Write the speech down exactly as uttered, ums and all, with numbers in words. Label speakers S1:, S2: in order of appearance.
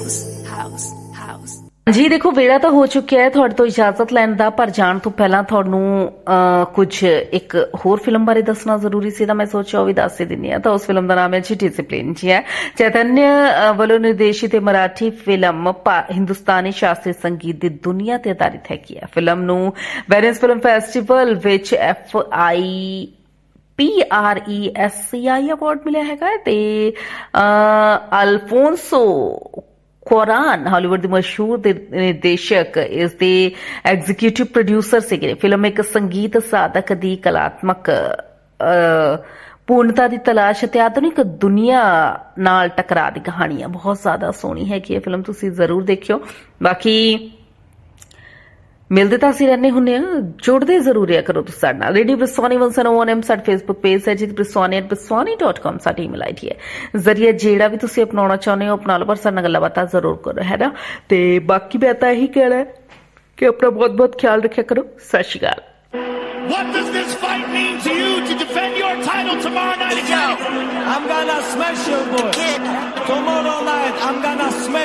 S1: house, house, house.
S2: ਜੀ ਦੇਖੋ ਵੇਲਾ ਤਾਂ ਹੋ ਚੁੱਕਿਆ ਹੈ ਤੁਹਾਡੇ ਤੋਂ ਇਜਾਜ਼ਤ ਲੈਣ ਦਾ, ਪਰ ਜਾਣ ਤੋਂ ਪਹਿਲਾਂ ਤੁਹਾਨੂੰ ਕੁਝ ਇੱਕ ਹੋਰ ਫਿਲਮ ਬਾਰੇ ਦੱਸਣਾ ਜ਼ਰੂਰੀ ਸੀ ਤਾਂ ਮੈਂ ਸੋਚਿਆ ਉਹ ਵੀ ਦੱਸ ਹੀ ਦਿੰਦੀ ਹਾਂ। ਤਾਂ ਉਸ ਫਿਲਮ ਦਾ ਨਾਮ ਹੈ ਜੀ ਡਿਸਿਪਲਿਨ। ਜੀ ਹੈ ਚੈਤन्य ਵੱਲੋਂ ਨਿਰਦੇਸ਼ਿਤ ਮਰਾਠੀ ਫਿਲਮ ਹਿੰਦੁਸਤਾਨੀ ਸ਼ਾਸਤਰੀ ਸੰਗੀਤ ਦੀ ਦੁਨੀਆ ਤੇ ਆਧਾਰਿਤ ਹੈਗੀ ਹੈ। ਫਿਲਮ ਨੂੰ ਵੈਨਿਸ ਫਿਲਮ ਫੈਸਟੀਵਲ ਵਿੱਚ F I P R E S C I award ਮਿਲਿਆ ਹੈਗਾ ਤੇ ਅਲਫੋਂਸੋ ਕੁਆਰਨ ਹਾਲੀਵੁੱਡ ਦੇ ਮਸ਼ਹੂਰ ਨਿਰਦੇਸ਼ਕ ਇਸ ਦੇ ਐਗਜ਼ੀਕਿਊਟਿਵ ਪ੍ਰੋਡਿਊਸਰ ਸੀਗੇ। ਫਿਲਮ ਇੱਕ ਸੰਗੀਤ ਸਾਧਕ ਦੀ ਕਲਾਤਮਕ ਪੂਰਨਤਾ ਦੀ ਤਲਾਸ਼ ਅਤੇ ਆਧੁਨਿਕ ਦੁਨੀਆ ਨਾਲ ਟਕਰਾ ਦੀ ਕਹਾਣੀ ਹੈ। ਬਹੁਤ ਜ਼ਿਆਦਾ ਸੋਹਣੀ ਹੈਗੀ ਇਹ ਫਿਲਮ, ਤੁਸੀਂ ਜ਼ਰੂਰ ਦੇਖਿਓ। ਬਾਕੀ ਮਿਲਦੇ ਤਾਂ ਅਸੀਂ ਰਹਿੰਦੇ ਹੁੰਦੇ ਹਾਂ, ਜੁੜਦੇ ਜ਼ਰੂਰ ਰਿਹਾ ਕਰੋ ਤੁਸੀਂ ਸਾਡੇ ਨਾਲ। ਰੇਡੀਓ ਬ੍ਰਿਸਵਾਨੀ ਇੱਕ ਸੌ ਇੱਕ ਐਮ ਸਾਡਾ ਫੇਸਬੁੱਕ ਪੇਜ ਹੈ ਜੀ, ਬ੍ਰਿਸਵਾਨੀ ਐਟ ਬ੍ਰਿਸਵਾਨੀ ਡਾਟ ਕਾਮ ਸਾਡੀ ਈਮੇਲ ਆਈ ਡੀ ਹੈ। ਜ਼ਰੀਆ ਜਿਹੜਾ ਵੀ ਤੁਸੀਂ ਅਪਣਾਉਣਾ ਚਾਹੁੰਦੇ ਹੋ ਅਪਣਾ ਲਓ, ਪਰ ਸਾਡੇ ਨਾਲ ਗੱਲਾਂ ਬਾਤਾਂ ਜ਼ਰੂਰ ਕਰੋ, ਹੈ ਨਾ। ਤੇ ਬਾਕੀ ਮੈਂ ਤਾਂ ਇਹੀ ਕਹਿਣਾ ਕਿ ਆਪਣਾ ਬਹੁਤ ਬਹੁਤ ਖਿਆਲ ਰੱਖਿਆ ਕਰੋ। ਸਤਿ ਸ਼੍ਰੀ ਅਕਾਲ।
S3: What does this fight mean to you to defend your title tomorrow night again?
S4: I'm gonna smash you, boy. Tomorrow night, I'm gonna smash